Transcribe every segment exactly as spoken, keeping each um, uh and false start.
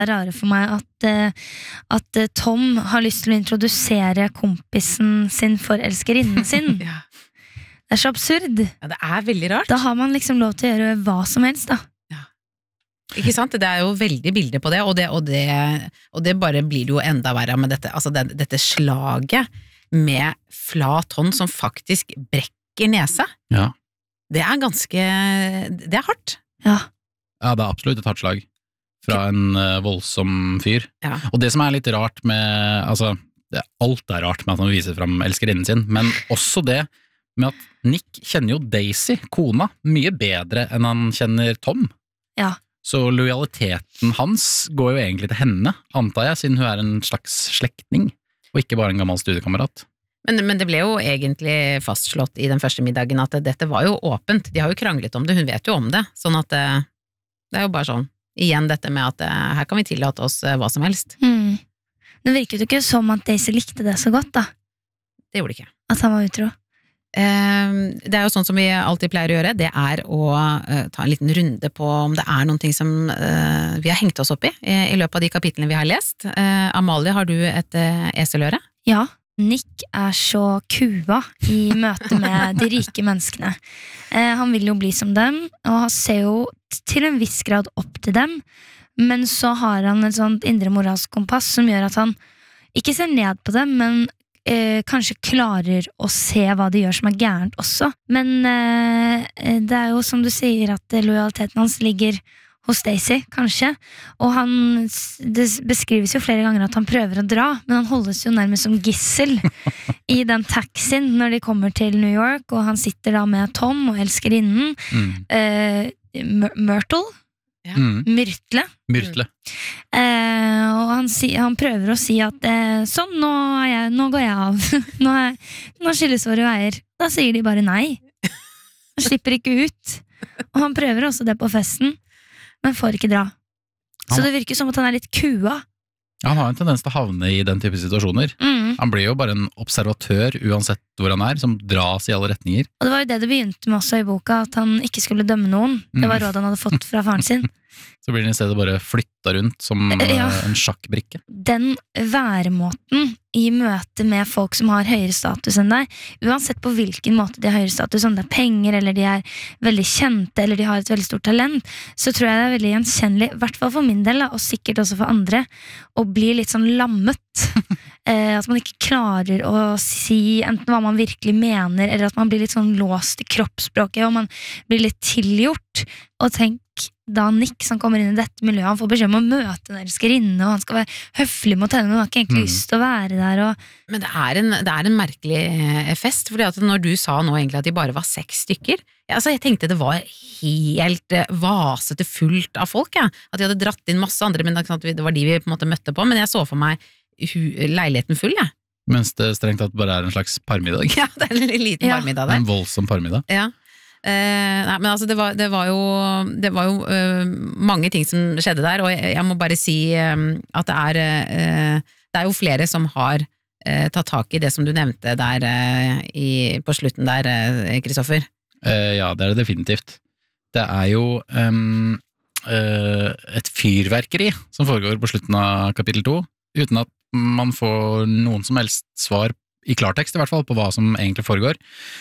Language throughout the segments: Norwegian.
Det er rare for meg at, eh, at eh, Tom har lyst til å introdusere kompisen sin for elskerinnen sin. Ja. Det er så absurd. Ja, det er veldig rart. Da har man liksom lov til å gjøre hva som helst, da. Ikke sant? Det er jo veldig bilder på det, og det, og det, og det bare blir det jo enda verre med dette, altså det, dette slaget med flat hånd som faktisk brekker nesa. Ja. Det er ganske, det er hardt. Ja. Ja, det er absolutt et hardt slag fra en uh, voldsom fyr. Ja. Og det som er litt rart med, altså, det, alt er rart med at han viser frem elskerinnen sin, men også det med at Nick kjenner jo Daisy, kona, mye bedre enn han kjenner Tom. Ja. Så lojaliteten hans går jo egentlig til henne, antar jeg, siden hun er en slags slektning, og ikke bare en gammel studiekamerat. Men, men det ble jo egentlig fastslått i den første middagen at dette var jo åpent. De har jo kranglet om det, hun vet jo om det. Sånn at det, det er jo bare sånn, igjen dette med at her kan vi tillate oss hva som helst. Mm. Det virket jo ikke som at Daisy likte det så godt, da. Det gjorde det ikke. At han var utro. Det er jo sånn som vi alltid pleier å gjøre, det er å uh, ta en liten runde på om det er noen ting som uh, vi har hengt oss opp i, i i løpet av de kapitlene vi har lest. Uh, Amalie, har du et uh, eseløre? Ja, Nick er så kua i møte med de rike menneskene. Uh, han vil jo bli som dem, og han ser jo til en viss grad opp til dem, men så har han et sånt indre moralsk kompass som gjør at han ikke ser ned på dem, men Eh, kanskje klarer å se hva de gjør som er gærent også. Men eh, det er jo som du sier at lojaliteten hans ligger hos Daisy, kanskje. Og han, det beskrives jo flere ganger at han prøver å dra, men han holdes jo nærmest som gissel i den taxien når de kommer til New York, og han sitter da med Tom og elskerinnen. Mm. Eh, Myrtle. Ja. Mm. Myrtle. Myrtle. Eh, og han, si, han prøver å si at eh, sånn, nå, er jeg, nå går jeg av. nå, er, nå skilles våre veier. Da sier de bare nei. Han slipper ikke ut. Og han prøver også det på festen, men får ikke dra. Så det virker som at han er litt kua. Han har en tendens til å havne i den type situasjoner. Mm. Han blir jo bare en observatør uansett hvor han er, som dras i alle retninger. Og det var jo det det begynte med også i boka, at han ikke skulle dømme noen. Det var rådet han hadde fått fra faren sin. Så blir den i stedet bare flytta rundt som ja. En sjakkbrikke. Den væremåten i møte med folk som har høyere status enn deg, uansett på hvilken måte de har høyere status, om det er penger, eller de er veldig kjente, eller de har et veldig stort talent, så tror jeg det er veldig gjenkjennelig, i hvert fall for min del, og sikkert også for andre, å bli litt sånn lammet. eh, at man ikke klarer å si enten hva man virkelig mener, eller at man blir litt sånn låst i kroppsspråket, og man blir litt tilgjort. Og tenk da Nick som kommer inn i dette miljøet, han får beskjed om å møte en elskerinne, og han skal være høflig mot henne, men han har ikke egentlig mm. lyst til å være der. Og men det er, en, det er en merkelig fest, fordi at når du sa nå egentlig at de bare var seks stykker, ja, altså jeg tenkte det var helt vasete fullt av folk, ja. At de hadde dratt inn masse andre, men det var de vi på en måte møtte på, men jeg så for meg leiligheten full, ja. Mens det strengt tatt bare er en slags parmiddag. Ja, det er en liten ja. parmiddag der. En voldsom parmiddag. Ja. Uh, nei, men altså det var, det var jo, det var jo uh, mange ting som skjedde der, og jeg, jeg må bare si um, at det er uh, det er jo flere som har uh, tatt tak i det som du nevnte der uh, i, på slutten der, Kristoffer. Uh, ja, det er det definitivt. Det er jo um, uh, et fyrverkeri som foregår på slutten av kapittel to, uten at man får noen som helst svar i klartekst i hvert fall, på hva som egentlig foregår.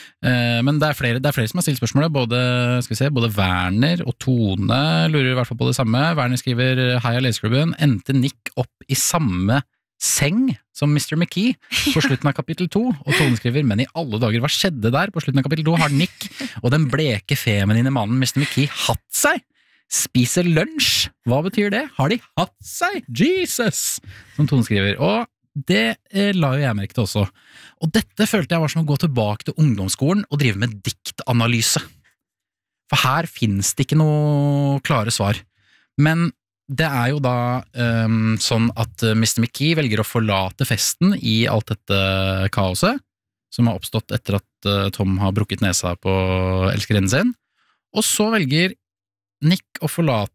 Eh, men det er, flere, det er flere som har stilt spørsmålet, både, skal vi se, både Werner og Tone lurer i hvert fall på det samme. Werner skriver, hei av leseklubben, endte Nick opp i samme seng som mister McKee på slutten av kapittel to, og Tone skriver, men i alle dager, hva skjedde der? På slutten av kapittel to har Nick og den bleke feminine mannen mister McKee hatt seg? Spiser lunsj? Hva betyr det? Har de hatt seg? Jesus! Som Tone skriver, og det eh, la jo jeg merke til også. Og dette følte jeg var som å gå tilbake til ungdomsskolen og drive med diktanalyse. For her finnes det ikke noe klare svar. Men det er jo da um, sånn at mister McKee velger å forlate festen i alt dette kaoset, som har oppstått etter at uh, Tom har brukket nesa på elskerinnen sin. Og så velger Nick å forlate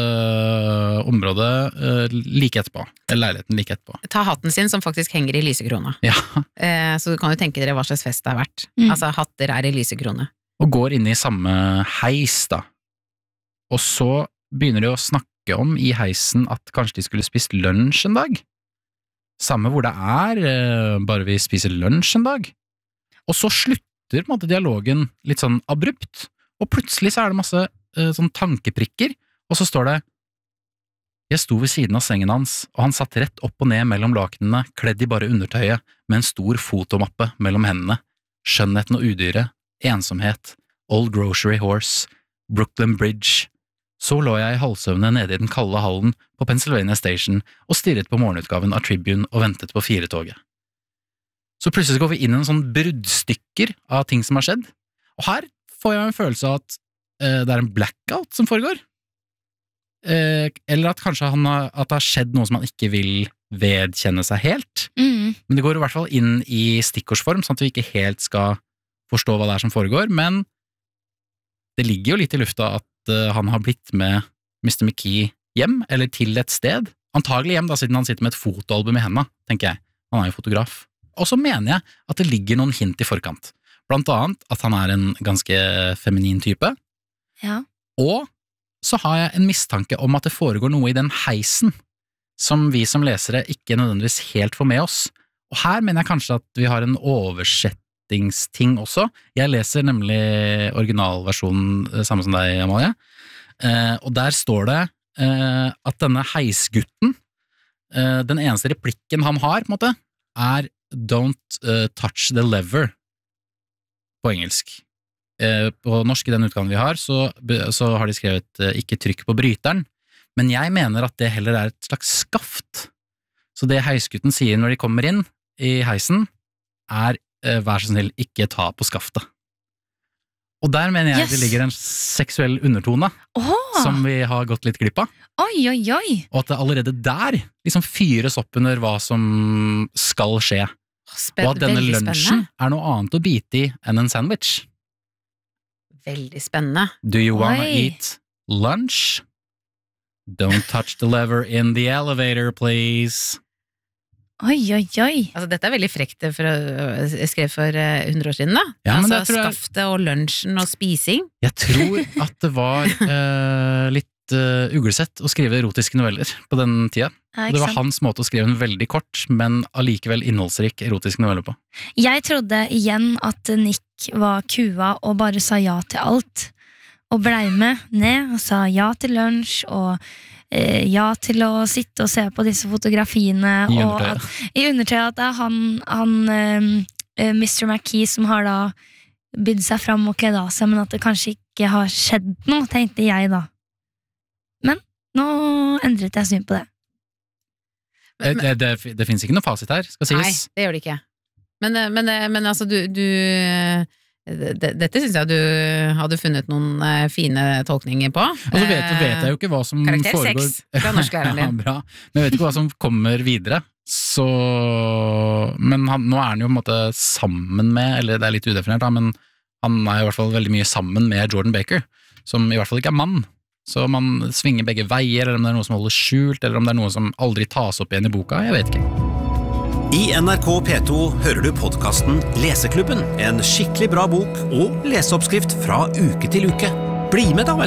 Uh, området uh, like etterpå, eller leiligheten like etterpå. Ta hatten sin som faktisk henger i lysekrona. Ja. Uh, så du kan jo tenke dere hva slags fest det har vært. Mm. Altså, hatter er i lysekrone. Og går inn i samme heis da. Og så begynner de å snakke snakke om i heisen at kanskje de skulle spist lunsj en dag. Samme hvor det er, eh, bare vi spiser lunsj en dag. Og så slutter på en måte dialogen litt sånn abrupt, og plutselig så er det masse eh, sånn tankeprikker, og så står det Jeg sto ved siden av sengen hans, og han satt rett opp og ned mellom lakenene, kledd i bare undertøyet, med en stor fotomappe mellom hendene. Skjønnheten og udyret, ensomhet, Old Grocery Horse, Brooklyn Bridge. Så lå jeg i halvsøvne nede i den kalde hallen på Pennsylvania Station og stirret på morgenutgaven av Tribune og ventet på firetoget. Så plutselig går vi inn i en sånn bruddstykker av ting som har skjedd, og her får jeg en følelse av at eh, det er en blackout som foregår. Eh, eller at kanskje han har, at det har skjedd noe som han ikke vil vedkjenne seg helt. Mm. Men det går i hvert fall inn i stikkordsform, sånn at vi ikke helt skal forstå hva det er som foregår, men det ligger jo litt i lufta at uh, han har blitt med mister McKee hjem, eller til et sted. Antagelig hjem, da, siden han sitter med et fotoalbum i hendene, tenker jeg. Han er jo fotograf. Og så mener jeg at det ligger noen hint i forkant. Blant annet at han er en ganske feminin type. Ja. Og så har jeg en mistanke om at det foregår noe i den heisen som vi som lesere ikke nødvendigvis helt får med oss. Og her mener jeg kanskje at vi har en oversettingsting også. Jeg leser nemlig originalversjonen samme som deg, Amalie. Eh, og der står det eh, at denne heisgutten, eh, den eneste replikken han har, på en måte, er Don't uh, touch the lever på engelsk. Eh, på norsk i den utgaven vi har, så, så har de skrevet eh, ikke trykk på bryteren, men jeg mener at det heller er et slags skaft. Så det heisgutten sier når de kommer inn i heisen, er eh, vær så snill, ikke ta på skaftet. Og der mener jeg Yes. det ligger en seksuell undertone Åh, som vi har gått litt glipp av, oi, oi, oi. og at det allerede der liksom fyres opp under hva som skal skje. Spen- Og at denne veldig lunsjen spennende. er noe annet å bite i enn en sandwich. Veldig spennende. Do you wanna Oi. eat lunch? Don't touch the lever in the elevator, please. Oi, oi, oi. Altså, dette er veldig frekt for, å- skrevet for eh, hundre år siden, da. Ja, men altså, det tror jeg- skaftet og lunsjen og spising. Jeg tror at det var eh, litt uh, uglesett å skrive erotiske noveller på den tida. Ja, Og ikke det var sant? hans måte å skrive en veldig kort, men allikevel innholdsrik erotisk novelle på. Jeg trodde igjen at Nick var kua og bare sa ja til alt. Og blei med ned og sa ja til lunsj og eh, ja til å sitte og se på disse fotografiene. I og undertøyet. at, I undertøyet at det er han, han eh, mister McKee som har da bydd seg fram og kledd av seg, men at det kanskje ikke har skjedd noe, tenkte jeg da. Men nå endret jeg syn på det. Det, det, det, det finnes ikke noe fasit her, skal sies. Nei, det gjør det ikke. Men, eh, men, eh, men altså, du, du det, Dette synes jeg du hadde funnet noen eh, fine tolkninger på. Og så vet, vet jeg jo ikke hva som Karakter foregår. seks fra norsklæreren Ja, din. bra. Men jeg vet ikke hva som kommer videre. Så Men han, nå er han jo på en måte sammen med, eller det er litt udefinert, da, men han er i hvert fall veldig mye sammen med Jordan Baker, som i hvert fall ikke er mann. Så man svinger begge veier, eller om det er noe som holder skjult, eller om det er noe som aldri tas opp igjen i boka, jeg vet ikke. I N R K P to hører du podcasten Leseklubben, en skikkelig bra bok og leseoppskrift fra uke til uke. Bli med da vel!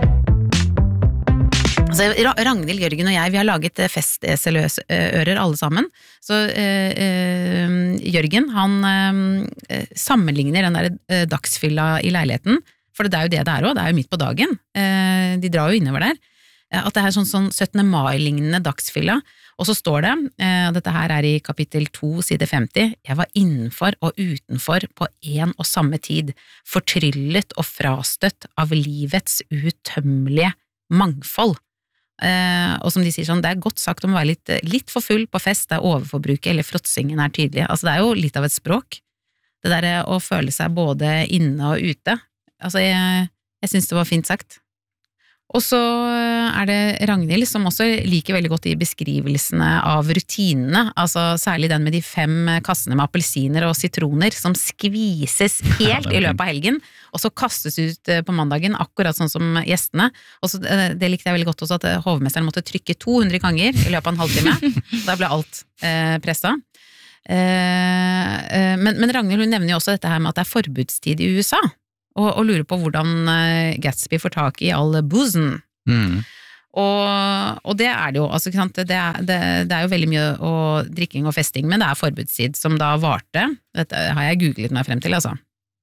Altså, Ra- Ragnhild, Jørgen og jeg, vi har laget eh, festeselører alle sammen. Så eh, eh, Jørgen, han eh, sammenligner den der eh, dagsfylla i leiligheten, for det er jo det det er også, det er jo midt på dagen. Eh, de drar jo innover der. Eh, at det er sånn, sånn syttende mai-lignende dagsfylla. Og så står det, eh, dette her er i kapittel to, side femti, jeg var innenfor og utenfor på en og samme tid, fortryllet og frastøtt av livets utømmelige mangfold. Eh, og som de sier sånn, det er godt sagt om å være litt, litt for full på fest, der overforbruket eller fråtsingen er tydelig. Altså det er jo litt av et språk. Det der å føle seg både inne og ute. Altså jeg, jeg synes det var fint sagt. Og så er det Ragnhild som også liker veldig godt de beskrivelsene av rutinene, altså særlig den med de fem kassene med appelsiner og sitroner som skvises helt i løpet av helgen, og så kastes ut på mandagen, akkurat sånn som gjestene. Og så, det likte jeg veldig godt også, at hovmesteren måtte trykke to hundre ganger i løpet av en halvtime. Da ble alt eh, presset. Eh, eh, men, men Ragnhild hun nevner jo også dette her med at det er forbudstid i U S A. Og, og lurer på hvordan Gatsby får tak i all boozen. Mm. Og, og det er det jo, altså, ikke sant? Det, er, det, det er jo veldig mye å, drikking og festing, men det er forbudstid som da varte, dette har jeg googlet meg frem til, altså,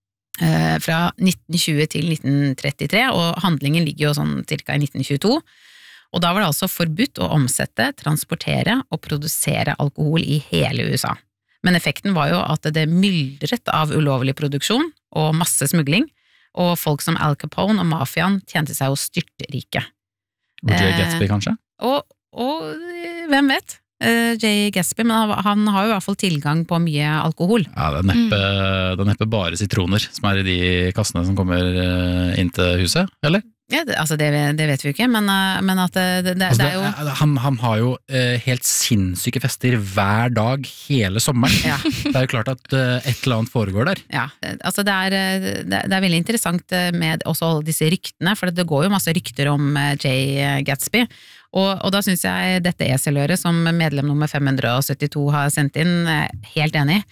eh, fra nitten tjue til nitten trettitre, og handlingen ligger jo sånn cirka i nitten tjueto, og da var det altså forbudt å omsette, transportere og produsere alkohol i hele U S A. Men effekten var jo at det myldret av ulovlig produksjon og masse smugling, og folk som Al Capone og mafiaen tjente seg jo styrtrike. Og Jay Gatsby, kanskje? Og, og hvem vet? Uh, Jay Gatsby, men han, han har jo i hvert fall tilgang på mye alkohol. Ja, det er neppe, mm. det er neppe bare sitroner som er i de kassene som kommer inn til huset, eller? Ja, det, altså det, det vet vi jo ikke, men, men at det, det, det, altså det er jo... Han, han har jo uh, helt sinnssyke fester hver dag hele sommeren. Ja. Det er jo klart at uh, et eller annet foregår der. Ja, altså det er, det, det er veldig interessant med også alle disse ryktene, for det går jo masse rykter om Jay Gatsby, og, og da synes jeg dette eseløret som medlem nummer fem hundre syttito har sendt inn, helt enig.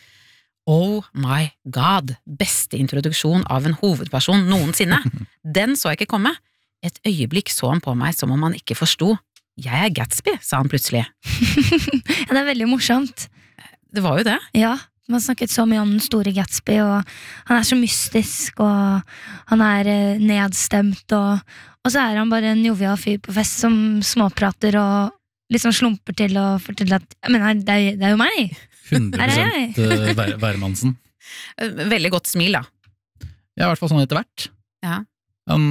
Oh my god, beste introduksjon av en hovedperson noensinne. Den så jeg ikke komme. Et øyeblikk så han på meg som om han ikke forsto. Jeg er Gatsby, sa han plutselig. Ja, det er veldig morsomt. Det var jo det. Ja, man snakket så mye om den store Gatsby, og han er så mystisk, og han er nedstemt, og, og så er han bare en jovial fyr på fest som småprater og liksom slumper til og forteller at, men det er, det er jo meg. hundre prosent vær, værmannsen. Veldig godt smil, da. Ja, i hvert fall sånn etter hvert. Ja. Han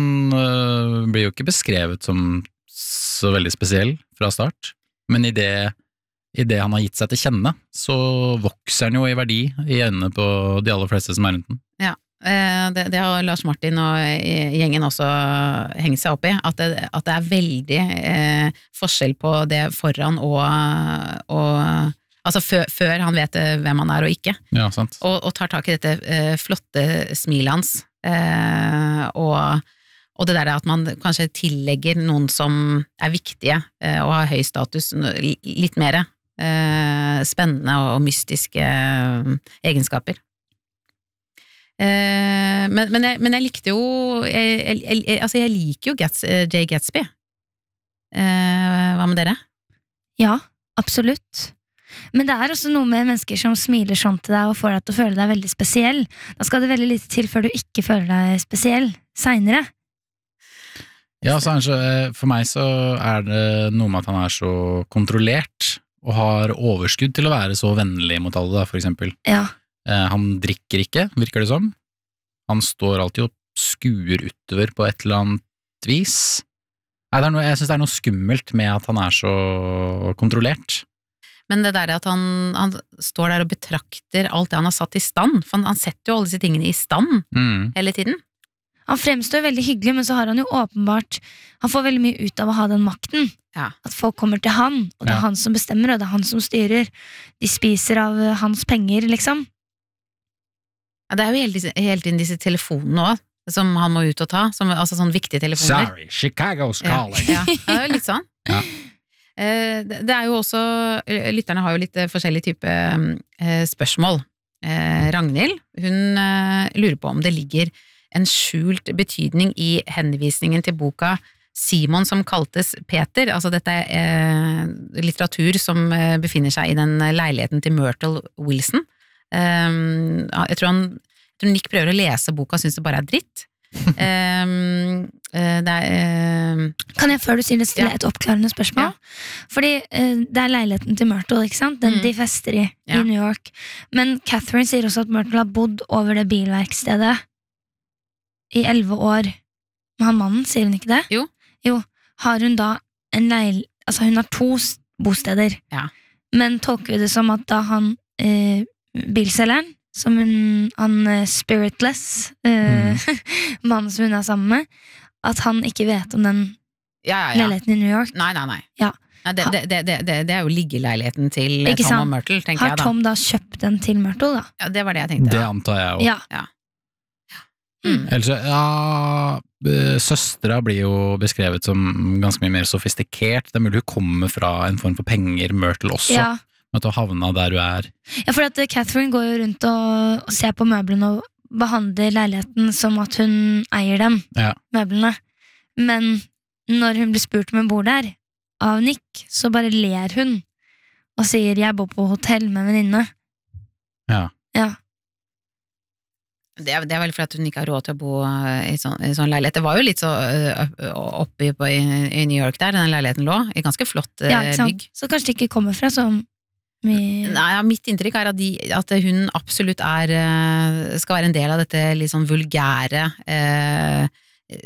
øh, blir jo ikke beskrevet som så veldig spesiell fra start, men i det, i det han har gitt seg til kjenne, så vokser han jo i verdi i øynene på de aller fleste som er rundt den. Ja, det, det har Lars Martin og gjengen også hengt seg opp i, at det, at det er veldig eh, forskjell på det foran og, og altså før, før han vet hvem han er og ikke. Ja, sant. Og, og tar tak i dette eh, flotte smilet hans, eh, og, og det der at man kanskje tillegger noen som er viktige eh, og har høy status, litt mer eh, spennende og mystiske eh, egenskaper. Eh, men, men, jeg, men jeg likte jo jeg, jeg, jeg, altså jeg liker jo Gats, Jay Gatsby. Eh, hva med dere? Ja, absolutt. Men det er også noe med mennesker som smiler sånn til deg og får deg til å føle deg veldig spesiell. Da skal det veldig lite til før du ikke føler deg spesiell senere. Ja, så er han så, for meg så er det noe med at han er så kontrollert og har overskudd til å være så vennlig mot alle, da, for eksempel. Ja. Han drikker ikke, virker det som. Han står alltid og skuer utover på et eller annet vis. Nei, det er noe, jeg synes det er noe skummelt med at han er så kontrollert. Men det der at han, han står der og betrakter alt det han har satt i stand, for han, han setter jo alle disse tingene i stand mm. hele tiden. Han fremstår veldig hyggelig, men så har han jo åpenbart, han får veldig mye ut av å ha den makten. Ja. At folk kommer til han, og det er ja. han som bestemmer, og det er han som styrer. De spiser av hans penger, liksom. Ja, det er jo hele, hele tiden disse telefonene også, som han må ut og ta, som, altså sånne viktige telefoner. Sorry, Chicago's calling. Ja, ja, det er jo litt sånn. Ja. Det er jo også, lytterne har jo litt forskjellige type spørsmål. Ragnhild, hun lurer på om det ligger en skjult betydning i henvisningen til boka Simon som kaltes Peter, altså dette er litteratur som befinner seg i den leiligheten til Myrtle Wilson. Jeg tror han, jeg tror Nick prøver å lese boka og synes det bare er dritt. um, uh, det er, uh, Kan jeg før du sier det stille ja. et oppklarende spørsmål? Ja. Fordi uh, det er leiligheten til Myrtle, ikke sant? Den mm. de fester i, ja. i New York. Men Catherine sier også at Myrtle har bodd over det bilverkstedet i elleve år med han mannen, sier hun ikke det? Jo. Jo, har hun da en leil... Altså hun har to bosteder. Ja. Men tolker vi det som at da han uh, bilselgeren som en, han spiritless uh, mm. mannen som hun er sammen med, at han ikke vet om den ja, ja, ja. leiligheten i New York. Nei, nei, nei. Ja. nei det, det, det, det, det er jo liggeleiligheten til Tom og Myrtle, tenker Har jeg da. Tom da kjøpt den til Myrtle, da? Ja, det var det jeg tenkte. Det antar jeg også. Ja. Ja. Mm. Ellers, ja, søstra blir jo beskrevet som ganske mye mer sofistikert. Det er mulig hun kommer fra en form for penger, Myrtle også. Ja. Med å havne der du er. Ja, for at Catherine går jo rundt og, og ser på møblene og behandler leiligheten som at hun eier dem, ja. møblene. Men når hun blir spurt om hun bor der av Nick, så bare ler hun og sier jeg bor på hotell med en venninne. Ja. Ja. Det er, det er vel fordi at hun ikke har råd til å bo i sånn, i sånn leilighet. Det var jo litt så uh, oppe på, i, i New York der, den leiligheten lå, i ganske flott uh, Ja, ikke sant? bygg. Så kanskje det ikke kommer fra så mye Nei, ja, mitt inntrykk er at, de, at hun absolutt er, uh, skal være en del av dette litt sånn vulgære, uh,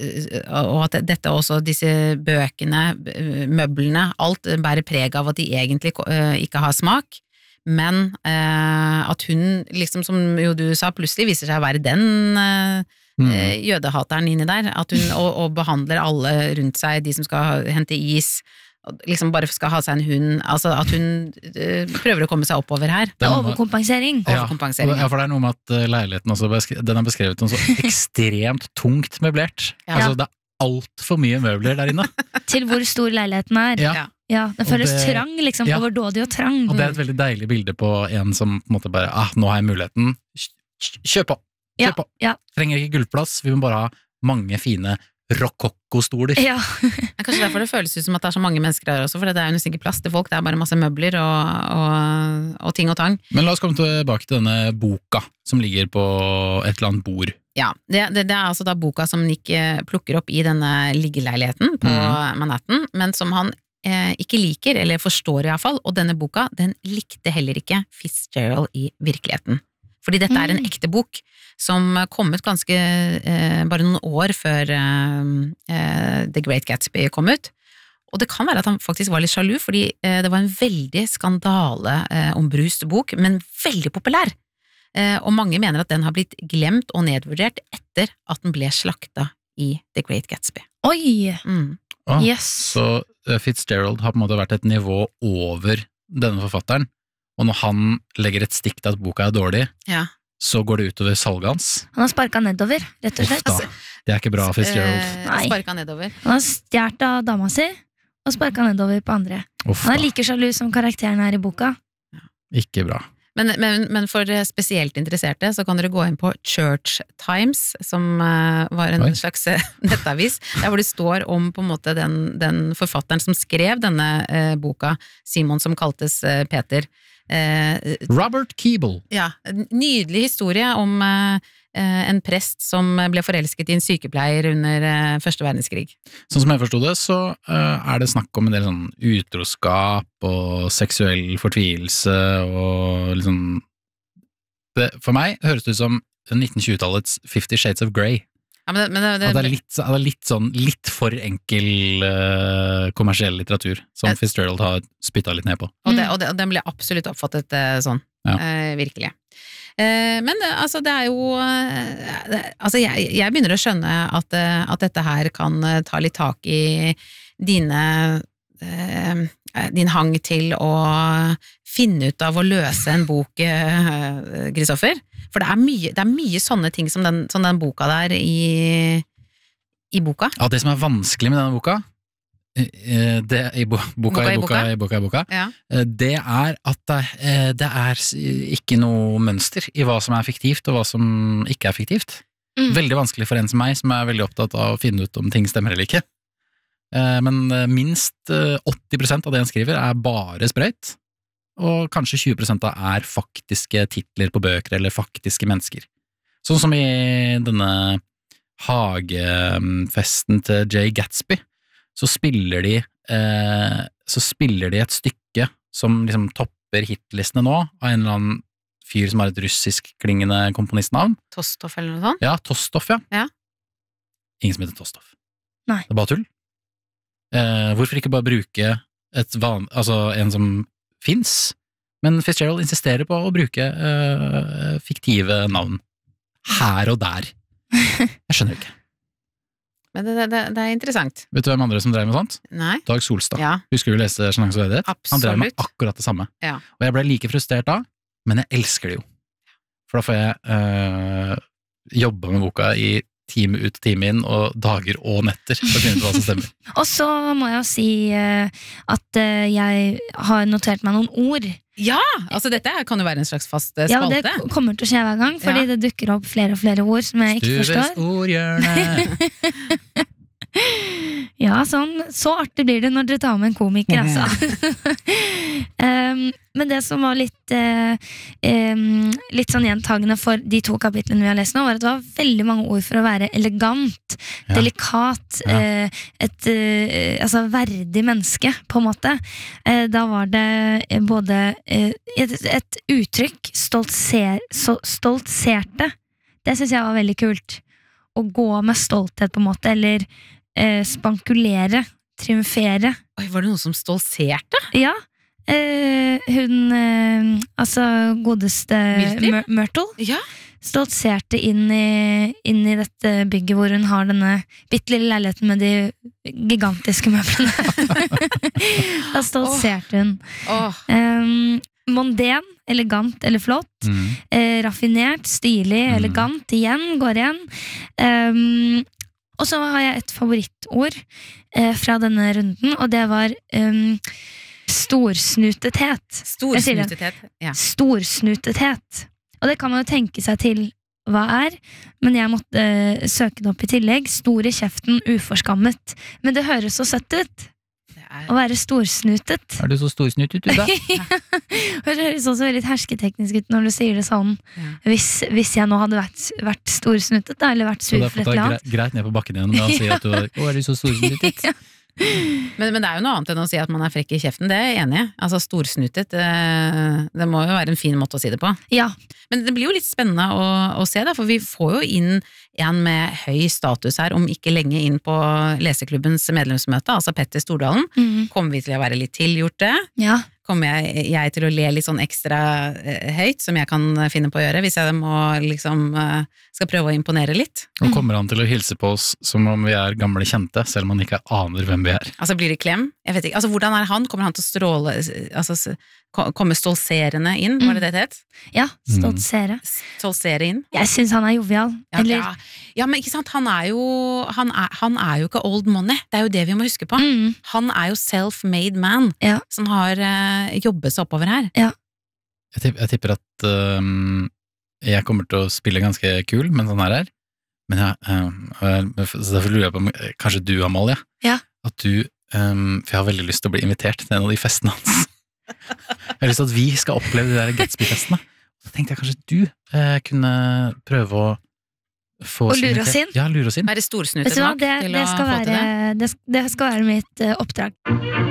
og at dette også, disse bøkene, møblene, alt bærer preg av at de egentlig uh, ikke har smak. Men eh, at hun, liksom som jo du sa, plutselig viser seg å være den eh, mm. jødehateren inni der, at hun, og, og behandler alle rundt seg, de som skal hente is, liksom bare skal ha seg en hund, altså at hun eh, prøver å komme seg oppover her. Det er overkompensering. Ja, overkompensering. Ja, for det er noe med at leiligheten også, den er beskrevet som så ekstremt tungt møblert. Ja. Altså det er alt for mye møbler der inne. Til hvor stor leiligheten er. Ja. Ja. Ja, den føles det, trang, liksom, ja. overdådig og trang. Og det er et veldig deilig bilde på en som på en måte bare, ah, nå har jeg muligheten, kjør på, kjør Ja, på. ja. Trenger ikke gullplass, vi må bare ha mange fine rokokko-stoler. Ja. Kanskje derfor det føles ut som at det er så mange mennesker der også, for det er jo nesten ikke plass til folk, det er bare masse møbler og, og, og ting og tang. Men la oss komme tilbake til denne boka, som ligger på et eller annet bord. Ja, det, det, det er altså da boka som Nick plukker opp i denne liggeleiligheten på Mm. Manhattan, men som han eh, ikke liker, eller forstår i hvert fall, og denne boka, den likte heller ikke Fitzgerald i virkeligheten. Fordi dette er en Mm. ekte bok som kom ut ganske, eh, bare noen år før eh, eh, The Great Gatsby kom ut. Og det kan være at han faktisk var litt sjalu, fordi eh, det var en veldig skandale eh, ombrust bok, men veldig populær. Eh, og mange mener at den har blitt glemt og nedvurdert etter at den ble slakta i The Great Gatsby. Oi, Mm. Ah, yes. Så uh, Fitzgerald har på en måte vært et nivå over denne forfatteren, og når han legger et stikk til at boka er dårlig, Ja. så går det utover salget hans. Han har sparket nedover, rett og slett. Uff da, det er ikke bra, Fitzgerald. Eh, Nei. Sparka nedover. Han har stjert av dama si, og sparket nedover på andre. Uff Han er da, like sjalu som karakteren her i boka. ikke bra. Men, men, men for spesielt interesserte så kan dere gå inn på Church Times, som uh, var en Oi. slags uh, nettavis, der hvor det står om på en måte den, den forfatteren som skrev denne uh, boka, Simon som kaltes uh, Peter. Uh, Robert Keeble. ja, en nydelig historie om uh, uh, en prest som ble forelsket i en sykepleier under uh, første verdenskrig. Sånn som jeg forstod det, så uh, er det snakk om en del sånn utroskap og seksuell fortvilelse og liksom det, for meg høres det ut som nitten-tjue-tallets Fifty Shades of Grey. Ja, men det, men det, det, At det er litt, at det er litt sånn litt for enkel uh, kommersiell litteratur som Et- Fitzgerald har spyttet litt ned på. Og, det, og, det, og den ble absolutt oppfattet eh, sånn, Ja. eh, virkelig. Eh, men eh, altså, det er jo eh, det, Altså, jeg, jeg begynner å skjønne at, eh, at dette her kan eh, ta litt tak i dine eh, din hang til å finne ut av å løse en bok, eh, Kristoffer. For det er, mye, det er mye sånne ting som den, som den boka der i, i boka. Ja, det som er vanskelig med denne boka, eh, det, i bo, boka, i boka, i boka, i boka, Ja. eh, det er at det, eh, det er s- ikke noe mønster i hva som er fiktivt og hva som ikke er fiktivt. Mm. Veldig vanskelig for en som meg, som er veldig opptatt av å finne ut om ting stemmer eller ikke. Eh, Men eh, minst eh, åtti prosent av det han skriver er bare sprøyt, og kanskje tjue prosent av er faktiske titler på bøker eller faktiske mennesker. Sånn som i denne hagefesten til Jay Gatsby, så spiller de, eh, så spiller de et stykke som liksom topper hitlistene nå, av en eller annen fyr som har et russisk-klingende komponistnavn. Tostoff eller noe sånt. Ja, Tostov, ja. Ja. Ingen som heter Tostov. Nei. Det er bare tull. Eh, hvorfor ikke bare bruke et van, altså en som finnes? Men Fitzgerald insisterer på å bruke eh, fiktive navn. Her og der. Jeg skjønner ikke. Men det, det, det er interessant. Vet du hvem andre som drev med sånt? Nei? Dag Solstad. Ja. Husker du leste Sjenanse og verdighet? Han drev med Absolutt. akkurat det samme. Ja. Og jeg ble like frustrert da, men jeg elsker det jo. For da får jeg øh, jobbe med boka i time ut, time inn, og dager og netter for å finne ut hva som stemmer. Og så må jeg jo si eh, at eh, jeg har notert meg noen ord. Ja! Altså dette her kan jo være en slags fast eh, Ja, og spalte. det kommer til å skje hver gang, fordi Ja. det dukker opp flere og flere ord som jeg ikke Stuves forstår. ordhjørne. Ja, sånn, så artig blir det når dere tar med en komiker, altså. um, men det som var litt uh, um, litt sånn gjentagende for de to kapitlene vi har lest nå, var at det var veldig mange ord for å være elegant, ja. delikat, ja. Uh, et uh, altså verdig menneske, på en måte. Uh, da var det både uh, et, et uttrykk, stoltser, so, stoltserte. Det synes jeg var veldig kult. Å gå med stolthet, på en måte, eller uh, spankulere, triumfere. Oi, var det noen som stoltserte? Ja. Uh, hun uh, altså godeste Myrtle, Myrtle ja. stoltserte inn i, inn i dette bygget hvor hun har denne bittelille leiligheten med de gigantiske møblene. Da stoltserte hun. oh. um, Mondén, elegant eller flott, mm. uh, raffinert, stilig, mm. elegant igjen, går igjen. um, og så har jeg et favorittord uh, fra denne runden, og det var um, Storsnutethet. Storsnutethet, ja. Storsnutethet. Og det kan man jo tenke seg til hva er, men jeg måtte uh, søke det opp i tillegg. Store kjeften, uforskammet. Men det høres så søtt ut. Er... Å være storsnutet. Er du så storsnutet, du da? Det høres også litt hersketeknisk ut når du sier det sånn. Ja. Hvis, hvis jeg nå hadde vært, vært storsnutet, da, eller vært sur for et eller annet. Greit, greit ned på bakken igjen med å si at du er, å, er du så storsnutet? Ja. Men, men det er jo noe annet enn å si at man er frekk i kjeften, det er jeg enig i. Altså storsnutet, det, det må jo være en fin måte å si det på. Ja. Men det blir jo litt spennende å, å se da, for vi får jo inn en med høy status her, om ikke lenge inn på leseklubbens medlemsmøte, altså Petter Stordalen. Mm. Kommer vi til å være litt tilgjort det? Ja. Kommer jeg, jeg til å le litt sånn ekstra eh, høyt, som jeg kan finne på å gjøre, hvis jeg må liksom, eh, skal prøve å imponere litt. Og kommer han til å hilse på oss som om vi er gamle kjente, selv om han ikke aner hvem vi er? Altså blir det klem? Jeg vet ikke, altså hvordan er han? Kommer han til å stråle, altså komme stoltserende inn, var det det det het? Ja, stoltsere. Mm. Stoltsere inn? Jeg synes han er jovial. Ja, eller... ja. ja, men ikke sant, han er jo, han er, han er jo ikke old money, det er jo det vi må huske på. Mm. Han er jo self-made man, ja. Som har uh, jobbet seg oppover her. Ja. Jeg, tipper, jeg tipper at um, jeg kommer til å spille ganske kul mens han er her, men jeg, um, så derfor lurer jeg på, kanskje du, Amalie, ja. At du, um, for jeg har veldig lyst til å bli invitert til en av de festene hans. Jeg har lyst til at vi skal oppleve de der Gatsby-festene. Så tenkte jeg kanskje du eh, kunne prøve å få og lure oss inn? Ja, lure oss inn. Være storsnutet nok det, til det å få være, til det. Det, det skal være mitt uh, oppdrag.